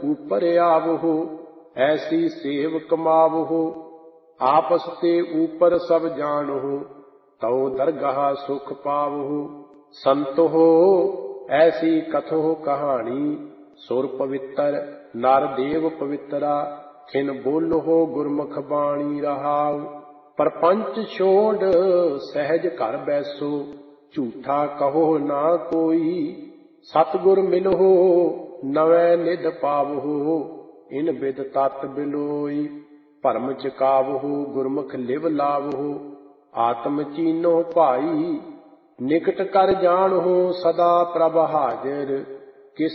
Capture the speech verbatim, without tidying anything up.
ऊपर आवहु, ऐसी सेव कमावहु। आपस ते ऊपर सब जानहु, तौ दरगाह सुख पावहु। संत हो ऐसी कथो कहानी, सुर पवित्र नर देव पवित्रा। खिन बोलहो गुरमुख बाणी रहाउ, परपंच छोड़ सहज घर बैसो। झूठा कहो ना कोई, सतगुर मिलहो नवै निध पावहु। इन बिद तत बिलोई, भरम चकावहु गुरमुख लिव लावहु। आत्म चीनो भाई, निकट कर जानहु सदा प्रभ हाजिर।